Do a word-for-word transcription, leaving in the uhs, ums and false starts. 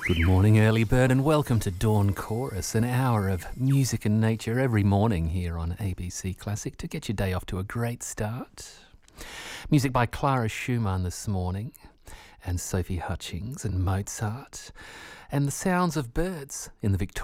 Good morning, early bird, and welcome to Dawn Chorus, an hour of music and nature every morning here on A B C Classic to get your day off to a great start. Music by Clara Schumann this morning, and Sophie Hutchings and Mozart, and the sounds of birds in the Victoria